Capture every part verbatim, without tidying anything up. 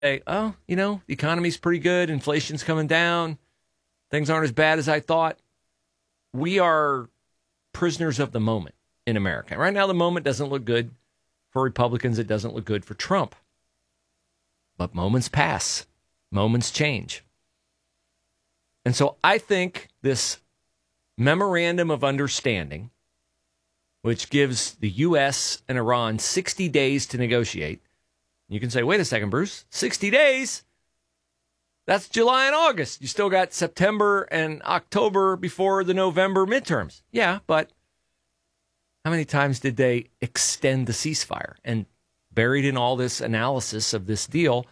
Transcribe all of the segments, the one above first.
say, oh, you know, the economy's pretty good. Inflation's coming down. Things aren't as bad as I thought. We are prisoners of the moment in America. Right now, the moment doesn't look good for Republicans. It doesn't look good for Trump. But moments pass. Moments change. And so I think this memorandum of understanding, which gives the U S and Iran sixty days to negotiate. You can say, wait a second, Bruce, sixty days? That's July and August. You still got September and October before the November midterms. Yeah, but how many times did they extend the ceasefire? And buried in all this analysis of this deal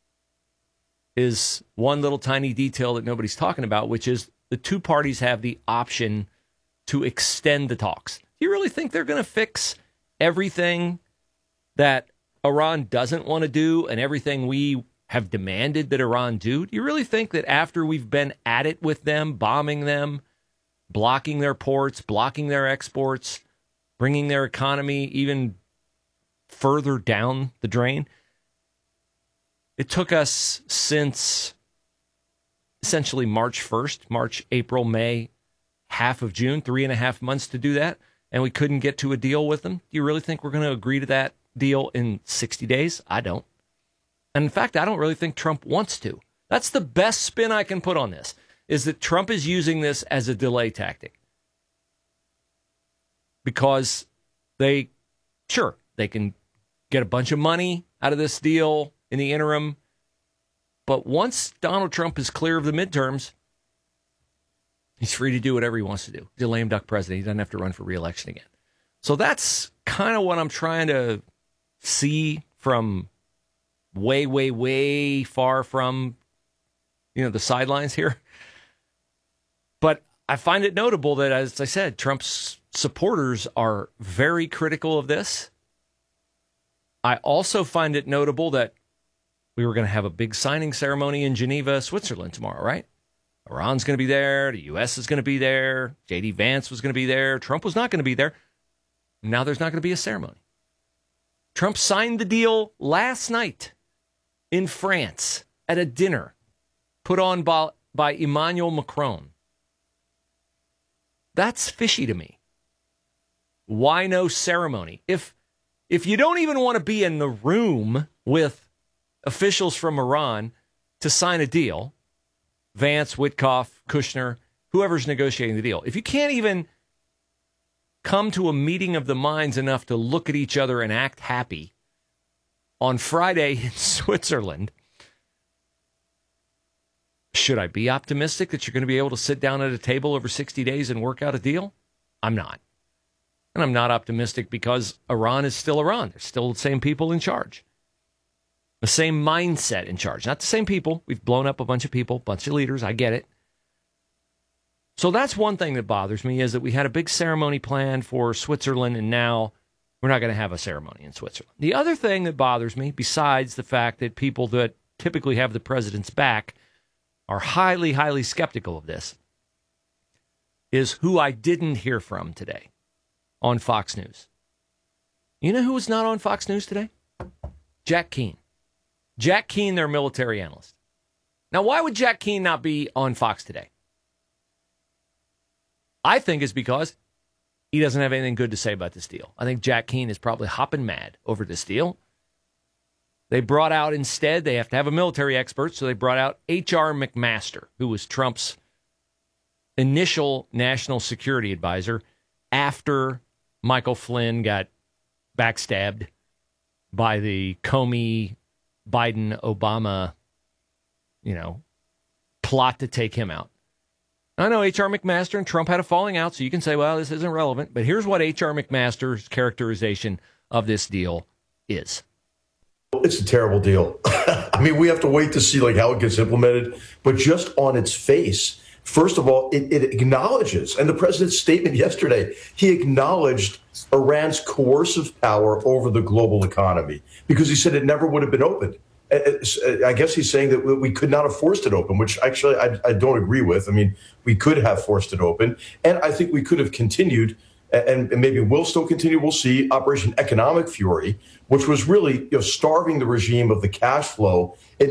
is one little tiny detail that nobody's talking about, which is the two parties have the option to extend the talks. Do you really think they're going to fix everything that Iran doesn't want to do and everything we have demanded that Iran do? Do you really think that after we've been at it with them, bombing them, blocking their ports, blocking their exports, bringing their economy even further down the drain, it took us since essentially March first, March, April, May, half of June, three and a half months to do that, and we couldn't get to a deal with them? Do you really think we're going to agree to that deal in sixty days? I don't. And in fact, I don't really think Trump wants to. That's the best spin I can put on this, is that Trump is using this as a delay tactic. Because they, sure, they can get a bunch of money out of this deal in the interim. But once Donald Trump is clear of the midterms, he's free to do whatever he wants to do. He's a lame duck president. He doesn't have to run for re-election again. So that's kind of what I'm trying to see from way, way, way far from, you know, the sidelines here. But I find it notable that, as I said, Trump's supporters are very critical of this. I also find it notable that we were going to have a big signing ceremony in Geneva, Switzerland tomorrow, right? Iran's going to be there. The U S is going to be there. J D Vance was going to be there. Trump was not going to be there. Now there's not going to be a ceremony. Trump signed the deal last night in France at a dinner put on by, by Emmanuel Macron. That's fishy to me. Why no ceremony? If if you don't even want to be in the room with officials from Iran to sign a deal, Vance, Witkoff, Kushner, whoever's negotiating the deal, if you can't even come to a meeting of the minds enough to look at each other and act happy on Friday in Switzerland, should I be optimistic that you're going to be able to sit down at a table over sixty days and work out a deal? I'm not. And I'm not optimistic because Iran is still Iran. They're still the same people in charge. The same mindset in charge. Not the same people. We've blown up a bunch of people, bunch of leaders. I get it. So that's one thing that bothers me, is that we had a big ceremony planned for Switzerland, and now we're not going to have a ceremony in Switzerland. The other thing that bothers me, besides the fact that people that typically have the president's back are highly, highly skeptical of this, is who I didn't hear from today on Fox News. You know who was not on Fox News today? Jack Keane. Jack Keane, their military analyst. Now, why would Jack Keane not be on Fox today? I think it's because he doesn't have anything good to say about this deal. I think Jack Keane is probably hopping mad over this deal. They brought out instead, they have to have a military expert, so they brought out H R McMaster, who was Trump's initial national security advisor after Michael Flynn got backstabbed by the Comey, Biden, Obama, you know, plot to take him out. I know H R McMaster and Trump had a falling out, so you can say, well, this isn't relevant. But here's what H R McMaster's characterization of this deal is. It's a terrible deal. I mean, we have to wait to see like how it gets implemented. But just on its face, first of all, it, it acknowledges, and the president's statement yesterday, he acknowledged Iran's coercive power over the global economy because he said it never would have been opened. I guess he's saying that we could not have forced it open, which actually I, I don't agree with. I mean, we could have forced it open, and I think we could have continued and, and maybe will still continue. We'll see Operation Economic Fury, which was really, you know, starving the regime of the cash flow. It